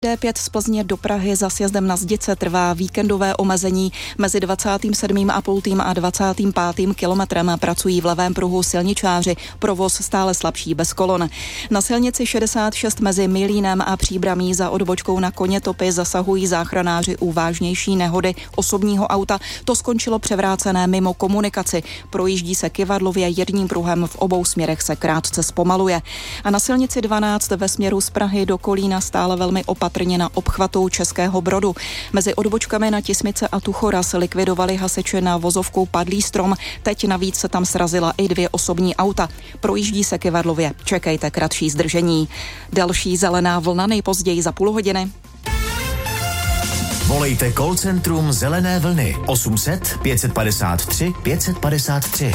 D5 z Plzně do Prahy za sjezdem na Zdice trvá víkendové omezení. Mezi 27,5. a 25. kilometrem pracují v levém pruhu silničáři. Provoz stále slabší bez kolon. Na silnici 66 mezi Milínem a Příbramí za odbočkou na Konětopy zasahují záchranáři u vážnější nehody osobního auta. To skončilo převrácené mimo komunikaci. Projíždí se kyvadlově jedním pruhem, v obou směrech se krátce zpomaluje. A na silnici 12 ve směru z Prahy do Kolína stále velmi opatrně na obchvatu Českého Brodu. Mezi odbočkami na Tismice a Tuchora se likvidovali hasiči na vozovku padlý strom. Teď navíc se tam srazila i 2 osobní auta. Projíždí se kyvadlově. Čekejte kratší zdržení. Další zelená vlna nejpozději za půl hodiny. Volejte call centrum Zelené vlny 800 553 553.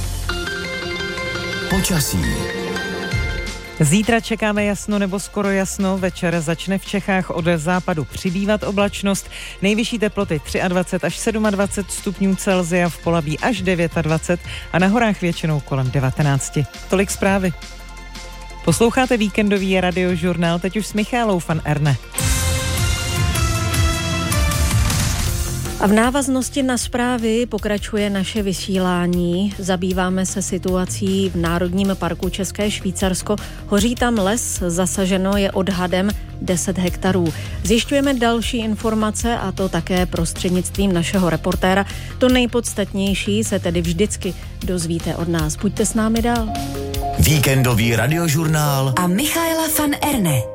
Počasí. Zítra čekáme jasno nebo skoro jasno, večer začne v Čechách od západu přibývat oblačnost, nejvyšší teploty 23 až 27 stupňů Celsia, v Polabí až 29 a na horách většinou kolem 19. Tolik zprávy. Posloucháte víkendový radiožurnál, teď už s Michálou van Erne. A v návaznosti na zprávy pokračuje naše vysílání. Zabýváme se situací v Národním parku České Švýcarsko. Hoří tam les, zasaženo je odhadem 10 hektarů. Zjišťujeme další informace, a to také prostřednictvím našeho reportéra. To nejpodstatnější se tedy vždycky dozvíte od nás. Buďte s námi dál. Víkendový radiožurnál a Michaela van Erne.